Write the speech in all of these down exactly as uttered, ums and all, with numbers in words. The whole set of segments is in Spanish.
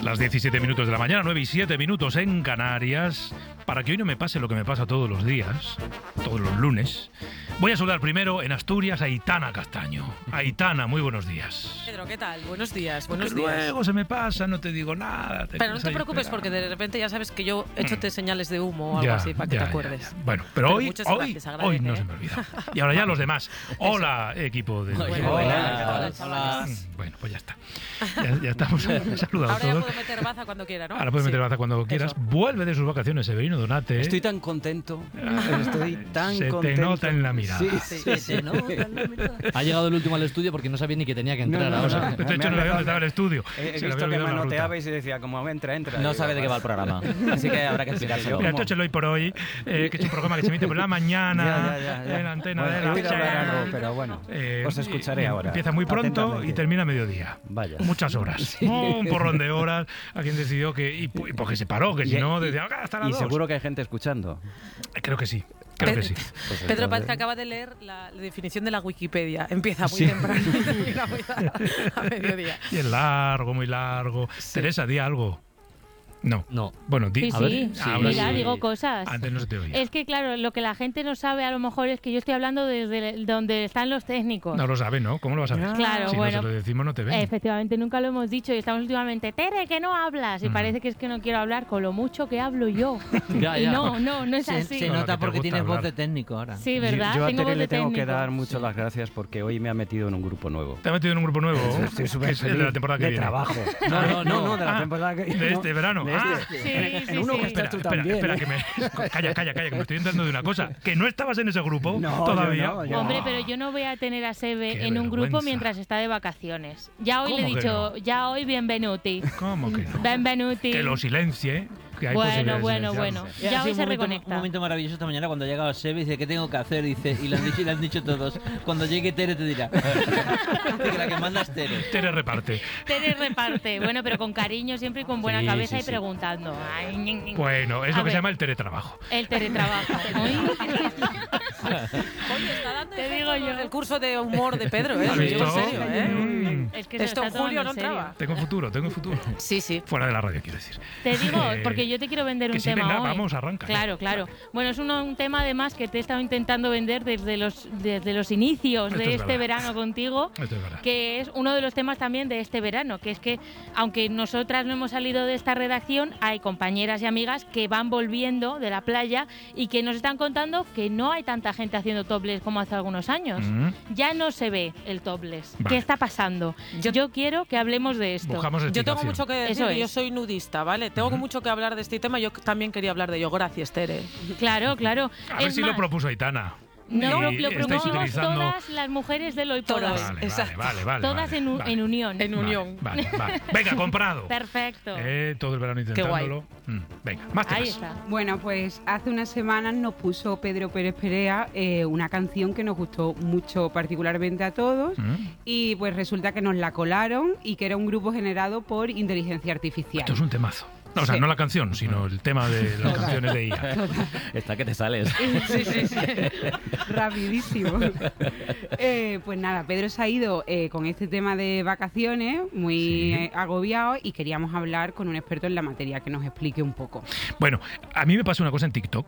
Las diecisiete minutos de la mañana, nueve y siete minutos en Canarias. Para que hoy no me pase lo que me pasa todos los días, todos los lunes, voy a saludar primero en Asturias a Aitana Castaño. Aitana, muy buenos días. Pedro, ¿qué tal? Buenos días, buenos porque días. Luego se me pasa, no te digo nada. Te pero no te preocupes porque de repente ya sabes que yo échote mm. señales de humo o algo ya, así para que ya, te acuerdes. Ya, ya. Bueno, pero, pero hoy, hoy, gracias, hoy no ¿eh? se me olvida. Y ahora ya los demás. Hola, equipo de... Bueno, hola, hola, hola. Bueno, pues ya está. Ya, ya estamos saludados ahora todos. ya puedo meter baza cuando quiera, ¿no? Ahora puedes sí. meter baza cuando quieras. Eso. Vuelve de sus vacaciones, Severino Donate. Estoy tan contento. Estoy tan se contento. Se te nota en la mirada. Sí, sí, sí, se nota en la mirada. Ha llegado el último al estudio porque no sabía ni que tenía que entrar no, no, ahora. No, no, de hecho, no sabía dónde estaba el estudio. He, he visto que manoteaba y se decía, como entra, entra. No sabe de qué va el programa. Así que habrá que explicárselo. Mira, esto es el Hoy por Hoy, eh, que es un programa que se emite por la mañana ya, ya, ya. en la antena bueno, de la... He oído hablar algo, pero bueno, eh, os escucharé ahora. Empieza muy pronto y termina a mediodía. Vaya. Muchas horas. Sí. Oh, un porrón de horas. Alguien decidió que... Y porque se paró, que si no, decía, ah, hasta las Y dos. seguro que hay gente escuchando. Creo que sí. Creo Pedro, que sí. Pues Pedro parece que acaba de leer la, la definición de la Wikipedia. Empieza muy sí. temprano y termina muy a, a mediodía. Y es largo, muy largo. Sí. Teresa, di algo. No. No. Bueno, di, sí, a ver. Sí, sí. Mira, sí. digo cosas. Antes no se te oía. Es que, claro, lo que la gente no sabe a lo mejor es que yo estoy hablando desde donde están los técnicos. No lo sabe, ¿no? ¿Cómo lo vas a ver? Claro, si bueno. Si no se lo decimos, no te ven. Efectivamente, nunca lo hemos dicho y estamos últimamente, Tere, que no hablas. Y mm. parece que es que no quiero hablar con lo mucho que hablo yo. ya, ya. Y no, no, no es se, así. Se nota porque tienes hablar. voz de técnico ahora. Sí, ¿verdad? Yo, yo a tengo Tere voz le de tengo técnico. que dar mucho sí. las gracias porque hoy me ha metido en un grupo nuevo. ¿Te ha metido en un grupo nuevo? Estoy súper feliz. De la temporada que de viene. trabajo. No, no, no. no de la ah, temporada que viene. De este verano. De este. Ah, sí, en, sí, en uno sí. que estás tú espera, también. Espera, espera, que me... Calla, calla, calla, que me estoy enterando de una cosa. Que no estabas en ese grupo no, todavía. Yo no, yo Hombre, no. pero yo no voy a tener a Sebe Qué en un grupo vergüenza. mientras está de vacaciones. Ya hoy le he ¿Cómo que dicho, no? ya hoy bienvenuti. ¿Cómo que no? Benvenuti. Que lo silencie. Que hay bueno, bueno, de bueno. Ya, Ya sí, hoy se un momento, reconecta. Un momento maravilloso esta mañana cuando ha llegado Sebe y dice, ¿qué tengo que hacer? Dice, y le han dicho, y le han dicho todos. Cuando llegue Tere te dirá. Que la que manda es Tere. Tere reparte. Tere reparte. Bueno, pero con cariño siempre y con buena sí, cabeza sí, y sí. preguntando. Ay, ñi, ñi. Bueno, es A lo que ver. se llama el teletrabajo. El teletrabajo. Oye, está dando Te efecto digo yo. el curso de humor de Pedro, ¿eh? ¿Has Lo digo visto? en serio, ¿eh? Mm. Es que se Esto lo en está julio tomando no en serio. entraba. Tengo futuro, tengo futuro. Sí, sí. Fuera de la radio, quiero decir. Te digo, Eh, porque yo te quiero vender que un sí, tema venga, hoy. vamos, arranca. Claro, claro. Bueno, es uno- un tema además que te he estado intentando vender desde los, desde los inicios Esto de es este verdad. verano contigo, Esto es verdad. que es uno de los temas también de este verano, que es que aunque nosotras no hemos salido de esta redacción, hay compañeras y amigas que van volviendo de la playa y que nos están contando que no hay tanta gente haciendo topless como hace algunos años. Mm. Ya no se ve el topless. Vale. ¿Qué está pasando? Yo, yo quiero que hablemos de esto. Buscamos Yo tengo explicación. mucho que decir, Eso que yo es. soy nudista, ¿vale? Tengo Ujú. mucho que hablar de este tema, yo también quería hablar de ello. Gracias, Tere. Claro, claro. A ver Es si lo más, propuso Aitana. No, Y lo estáis propusimos utilizando- todas las mujeres del hoy por Todas. hoy. Vale, vale, Exacto. vale, vale. Todas vale, en, u- vale. en unión. En Vale, unión. Vale, vale. Venga, comprado. Perfecto. Eh, todo el verano intentándolo. Mm, Venga, más Ahí temas. está. Bueno, pues hace unas semanas nos puso Pedro Pérez Perea eh, una canción que nos gustó mucho particularmente a todos Mm. y pues resulta que nos la colaron y que era un grupo generado por inteligencia artificial. Esto es un temazo. No, o sea, Sí. no la canción, sino el tema de las canciones de I A. Está que te sales. Sí, sí, sí. Rapidísimo. Eh, pues nada, Pedro se ha ido eh, con este tema de vacaciones, muy Sí. eh, agobiado, y queríamos hablar con un experto en la materia que nos explique un poco. Bueno, a mí me pasa una cosa en TikTok.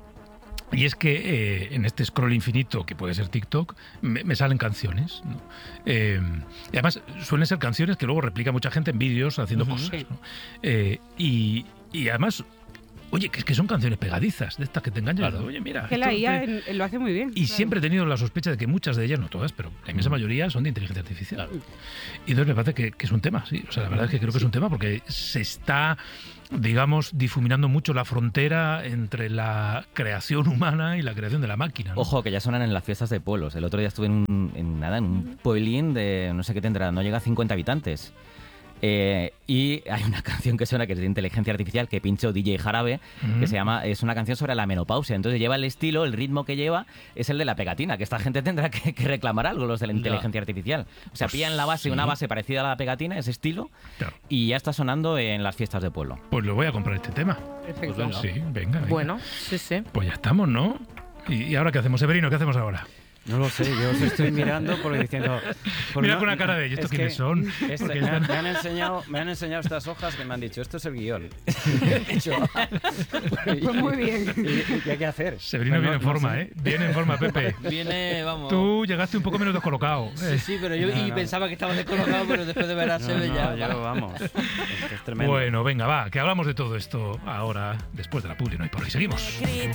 Y es que eh, en este scroll infinito, que puede ser TikTok, me, me salen canciones, ¿no? Eh, y además suelen ser canciones que luego replica mucha gente en vídeos haciendo Ujú. cosas, Sí. ¿no? Eh, y, y además, oye, que es que son canciones pegadizas, de estas que te engañan. Claro. Oye, mira. Que la esto I A te- en- lo hace muy bien. Y claro. siempre he tenido la sospecha de que muchas de ellas, no todas, pero la inmensa mayoría son de inteligencia artificial. Y entonces me parece que, que es un tema, sí. O sea, la verdad es que creo que es un tema porque se está, digamos, difuminando mucho la frontera entre la creación humana y la creación de la máquina, ¿no? Ojo, que ya suenan en las fiestas de pueblos. El otro día estuve en, un, en nada, en un pueblín de no sé qué tendrá, no llega a cincuenta habitantes. Eh, y hay una canción que suena que es de inteligencia artificial que pinchó D J Jarabe, Mm. que se llama, es una canción sobre la menopausia. Entonces lleva el estilo, el ritmo que lleva es el de la pegatina, que esta gente tendrá que, que reclamar algo, los de la Ya. inteligencia artificial. O sea, Pues pillan la base, sí. una base parecida a la pegatina, ese estilo, Claro. y ya está sonando en las fiestas de pueblo. Pues lo voy a comprar este tema. Perfecto. Pues venga. Sí, venga, venga. Bueno, sí, sí. Pues ya estamos, ¿no? ¿Y, y ahora qué hacemos, Severino? ¿Qué hacemos ahora? No lo sé, yo os estoy mirando porque diciendo... Por Mira no, con la cara de ellos, ¿estos quiénes son? Este, me, han, me, han enseñado, me han enseñado estas hojas que me han dicho, esto es el guión. Dicho, pues muy bien. ¿Y qué hay que hacer? Severino viene en forma, no sé. ¿eh? Viene en forma, Pepe. Viene, vamos... Tú llegaste un poco menos descolocado. Sí, sí, pero yo no, y no. pensaba que estaba descolocado, pero después de ver a Sebe no, ya... No, yo, vamos, esto es tremendo. Bueno, venga, va, que hablamos de todo esto ahora, después de la publi, no hay por hoy. Seguimos.